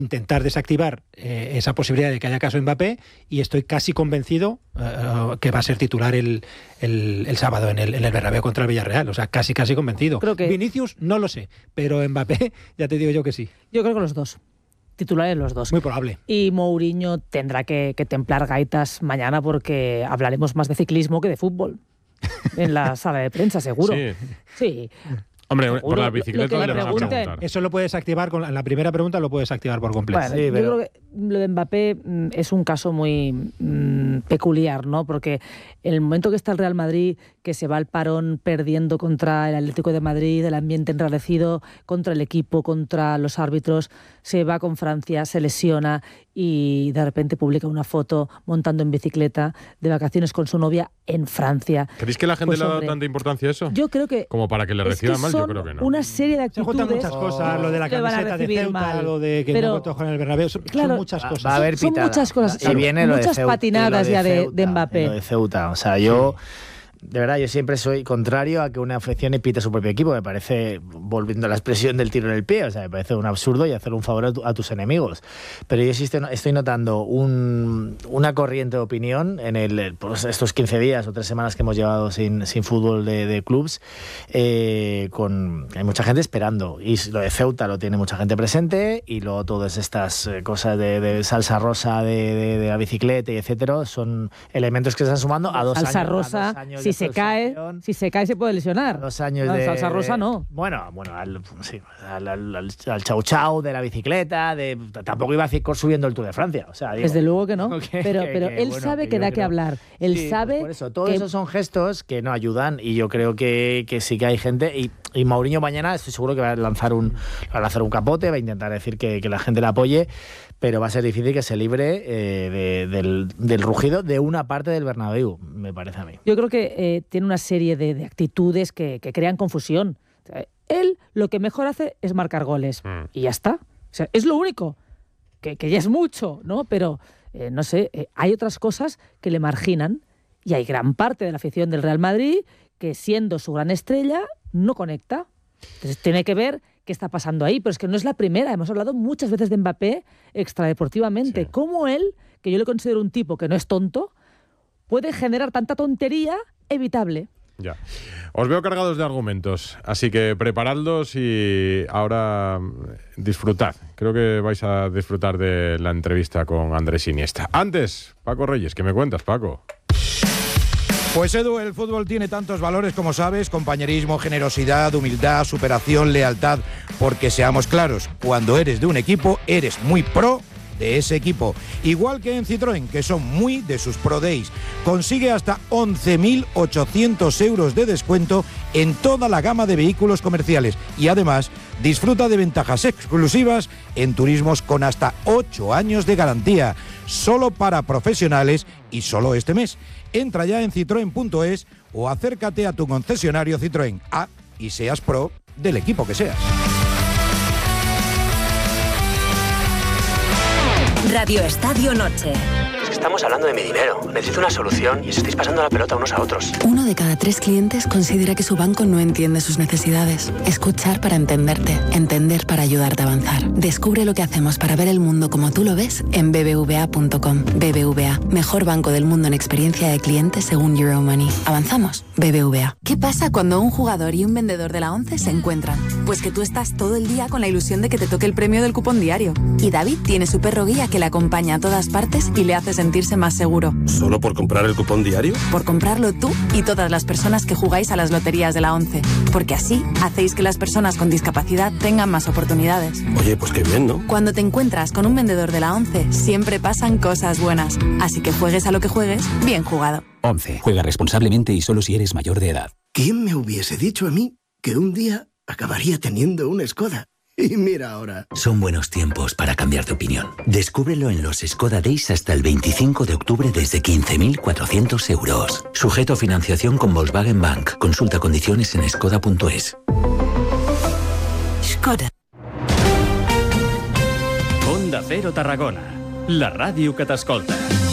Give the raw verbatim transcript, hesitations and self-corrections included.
intentar desactivar eh, esa posibilidad de que haya caso Mbappé, y estoy casi convencido uh, que va a ser titular el, el, el sábado en el, en el Bernabéu contra el Villarreal. O sea, casi, casi convencido. Creo que... Vinicius no lo sé, pero Mbappé ya te digo yo que sí. Yo creo que los dos. Titulares los dos. Muy probable. Y Mourinho tendrá que, que templar gaitas mañana, porque hablaremos más de ciclismo que de fútbol en la sala de prensa, seguro. Sí. Sí. Hombre, Seguro, por la bicicleta lo, lo le vas a preguntar. Eso lo puedes activar, con en la primera pregunta lo puedes activar por completo. Bueno, sí, yo pero... creo que lo de Mbappé mm, es un caso muy mm, peculiar, ¿no? Porque en el momento que está el Real Madrid, que se va al parón perdiendo contra el Atlético de Madrid, el ambiente enrarecido, contra el equipo, contra los árbitros, se va con Francia, se lesiona y de repente publica una foto montando en bicicleta de vacaciones con su novia en Francia. ¿Creéis que la gente Pues, le ha dado hombre, tanta importancia a eso? Yo creo que... Como para que le reciban mal, yo creo que no. Una serie de Se actitudes... juntan muchas cosas, lo de la que van a camiseta de recibir Ceuta, mal. lo de que Pero, no cojo en el Bernabéu, son, claro, son muchas cosas. Va a haber Son pitada. muchas cosas, Y son viene lo de muchas Ceuta, patinadas lo de ya de, Ceuta, de Mbappé. Lo de Ceuta, o sea, yo... De verdad, yo siempre soy contrario a que una afición pite a su propio equipo. Me parece, volviendo a la expresión del tiro en el pie, o sea, me parece un absurdo y hacer un favor a, tu, a tus enemigos. Pero yo sí estoy, estoy notando un, una corriente de opinión en el, pues estos quince días o tres semanas que hemos llevado sin, sin fútbol de, de clubs. Eh, con, hay mucha gente esperando. Y lo de Ceuta lo tiene mucha gente presente, y luego todas estas cosas de, de salsa rosa de, de, de la bicicleta y etcétera son elementos que se están sumando a dos salsa años. rosa, a dos años si se cae, si se cae se puede lesionar. Dos años no, de salsa rosa no. Bueno, bueno, al, sí, al, al, al, al chau chau de la bicicleta, de tampoco iba a decir subiendo el Tour de Francia, o sea, digo, desde luego que no, que, pero, que, pero que, él bueno, sabe que, que da que que no. hablar, él sí, sabe pues por eso, todos que... esos son gestos que no ayudan, y yo creo que, que sí que hay gente, y, y Mourinho mañana estoy seguro que va a lanzar un va a lanzar un capote, va a intentar decir que, que la gente le apoye, pero va a ser difícil que se libre eh, de, del, del rugido de una parte del Bernabéu, me parece a mí. Yo creo que eh, tiene una serie de, de actitudes que, que crean confusión. O sea, él lo que mejor hace es marcar goles, mm. y ya está. O sea, es lo único, que, que ya es mucho, ¿no? Pero, eh, no sé, eh, hay otras cosas que le marginan, y hay gran parte de la afición del Real Madrid que, siendo su gran estrella, no conecta. Entonces tiene que ver qué está pasando ahí, pero es que no es la primera. Hemos hablado muchas veces de Mbappé extradeportivamente. Sí. Cómo él, que yo le considero un tipo que no es tonto, puede generar tanta tontería evitable. Ya. Os veo cargados de argumentos, así que preparadlos y ahora disfrutad. Creo que vais a disfrutar de la entrevista con Andrés Iniesta. Antes, Paco Reyes, ¿qué me cuentas, Paco? Pues Edu, el fútbol tiene tantos valores como sabes: compañerismo, generosidad, humildad, superación, lealtad. Porque seamos claros, cuando eres de un equipo, eres muy pro de ese equipo. Igual que en Citroën, que son muy de sus Pro Days. Consigue hasta once mil ochocientos euros de descuento en toda la gama de vehículos comerciales. Y además, disfruta de ventajas exclusivas en turismos con hasta ocho años de garantía. Solo para profesionales y solo este mes. Entra ya en citroen punto es o acércate a tu concesionario Citroën. Ah, y seas pro del equipo que seas. Radio Estadio Noche. Estamos hablando de mi dinero. Necesito una solución y os estáis pasando la pelota unos a otros. Uno de cada tres clientes considera que su banco no entiende sus necesidades. Escuchar para entenderte. Entender para ayudarte a avanzar. Descubre lo que hacemos para ver el mundo como tú lo ves en b b v a punto com. B B V A, mejor banco del mundo en experiencia de cliente según Euromoney. ¿Avanzamos? B B V A. ¿Qué pasa cuando un jugador y un vendedor de la ONCE se encuentran? Pues que tú estás todo el día con la ilusión de que te toque el premio del cupón diario. Y David tiene su perro guía que le acompaña a todas partes y le hace sentirse más seguro. ¿Solo por comprar el cupón diario? Por comprarlo tú y todas las personas que jugáis a las loterías de la ONCE. Porque así hacéis que las personas con discapacidad tengan más oportunidades. Oye, pues qué bien, ¿no? Cuando te encuentras con un vendedor de la ONCE, siempre pasan cosas buenas. Así que juegues a lo que juegues, bien jugado. ONCE. Juega responsablemente y solo si eres mayor de edad. ¿Quién me hubiese dicho a mí que un día acabaría teniendo un Skoda? Y mira ahora. Son buenos tiempos para cambiar de opinión. Descúbrelo en los Skoda Days hasta el veinticinco de octubre desde quince mil cuatrocientos euros. Sujeto a financiación con Volkswagen Bank. Consulta condiciones en skoda punto es. Skoda. Onda Cero Tarragona. La ràdio que t'escolta.